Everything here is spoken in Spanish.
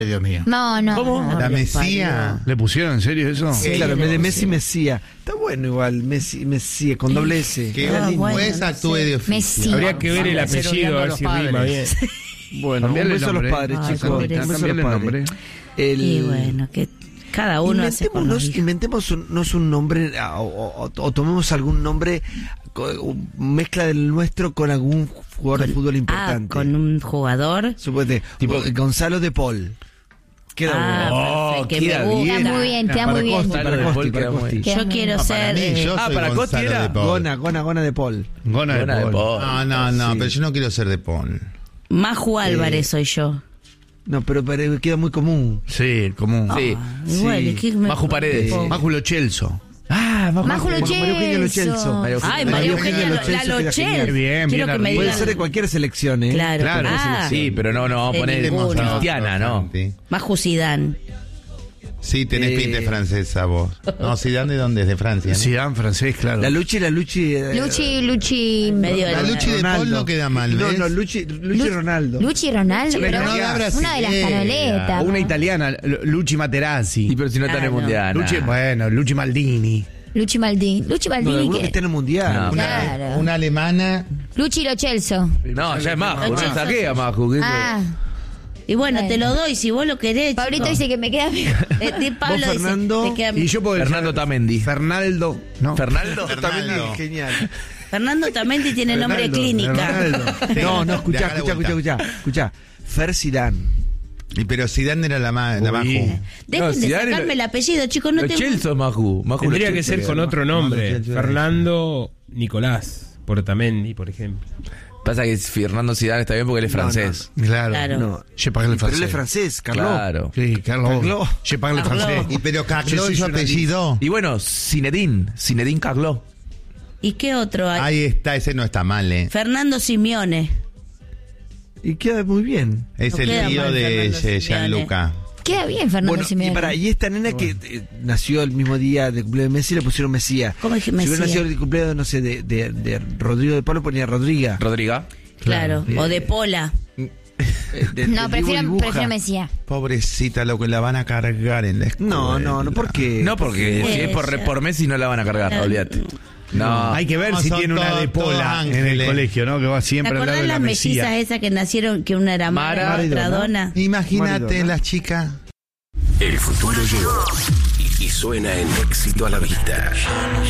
Dios mío. No. ¿Cómo? no, La lo Mesía. ¿Le pusieron en serio eso? Sí, claro, en vez de Messi, Mesía. Está bueno igual, Messi con doble S. Que Ah, bueno, pues no actúe sé. de oficio. Messi. Habría que ver el Vamos a hacer apellido, a ver odiando si a los rima bien. padres. Bueno, un Cambiarle beso a el los nombre. padres, Ay, chicos. pobrecito. Un beso a Cambiarle los el padres. nombre. Y bueno, que cada uno hace con los hijos. Inventémonos un nombre o tomemos algún nombre, mezcla del nuestro con algún jugador de fútbol importante. Con un jugador. Suponete, tipo Gonzalo de Paul. Queda perfecto, que queda me gusta. bien. Queda muy bien, queda muy bien. Para Costi. Yo quiero Para ser. mí, yo soy para Costi Gonzalo era de Paul. Gona de Paul. Gona de Paul. No, Sí. pero yo no quiero ser de Paul. Maju Álvarez soy yo. No, pero queda muy común. Sí, común. Sí. Igual, Sí. es que me- Maju Paredes. Maju Lo Chelso. Maju Lo María Eugenia Lo Chelso. Chelso. Ay, María María Eugenia Eugenia Lo la Chelso queda Lo genial. Chelso. Bien, Quiero bien que me arriba. Puede digan. ser de cualquier selección, ¿eh? Claro. Claro, Sí, pero no vamos a poner ninguno. Cristiana, ¿no? Maju Zidane. Sí, tenés pinta de francesa vos. No, Zidane, ¿de dónde es? De Francia, ¿no? Zidane, francés, claro. La Luchi. Luchi medio La Luchi de Paul no queda mal, ¿ves? No, Luchi Ronaldo. Luchi Ronaldo, Pero pero no la una de las brasilera. canoletas. O una italiana, Luchi Materazzi. Y pero si no está en el Claro. mundial. Luchi, nah. bueno, Luchi Maldini. Luchi Maldini. No, alguno que está en el mundial. No. Claro. Una alemana. Luchi Lo Chelso. No, ya es Maju, Lo no saqué a Maju. Y bueno, Bueno. te lo doy si vos lo querés. Pablito chico. dice que me queda mejor. Pablo Vos, dice, Fernando, te queda Y yo puedo decir Fernando Tamendi. Fernaldo, ¿no? Fernaldo. Fernaldo. Genial. Fernando Tamendi tiene nombre de clínica. No, escuchá. Dejá Fer Zidane. Y pero Zidane era la más Uy. Maju. Dejen No, de Zidane sacarme lo- el apellido, chicos. No Lo te... Chelsea, Maju. Maju Tendría lo que Chelsea. ser con otro nombre. Chelsea. Fernando Nicolás Portamendi, por ejemplo. Pasa que Fernando Zidane está bien porque él es francés. Claro. Claro. No. Je parle Pero él français. es francés, Carlos. Claro. Sí, Carlos. Carlos. Je parle Carlos. français. Y pero Carlos Yo soy su journalista. apellido. Y bueno, Zinedine Carlos. ¿Y qué otro hay? Ahí está, ese no está mal, Fernando Simeone. Y queda muy bien. Es No el queda tío mal de Fernando Simeone. Gianluca. Queda bien, Fernando Bueno, Simeone. y esta nena que nació el mismo día del cumpleaños de Messi, le pusieron Mesías. ¿Cómo dije Si hubiera Mesías? nacido el cumpleaños, no sé, de Rodrigo de Pablo, ponía Rodriga. Rodriga. Claro. O de Pola. No, prefiero Mesías. Pobrecita, lo que la van a cargar en la escuela. No, ¿por qué? No, porque si es Ella. por Messi no la van a cargar, olvídate. No. Hay que ver No, si son tiene una de todos Pola en el ángeles. colegio, ¿no? Que va ¿Te siempre al lado acordás de la las mellizas Mesía. esas que nacieron, que una era Mara, Mara y otra y Donna? Donna? Imagínate Marido, ¿no? las chicas. El futuro llegó y suena en Éxito a la Vista.